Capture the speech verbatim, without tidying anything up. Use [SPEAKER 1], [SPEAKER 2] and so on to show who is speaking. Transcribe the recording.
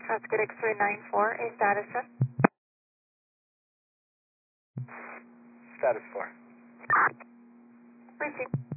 [SPEAKER 1] That's good. X-ray nine four, a status check.
[SPEAKER 2] Status four.
[SPEAKER 1] Receive.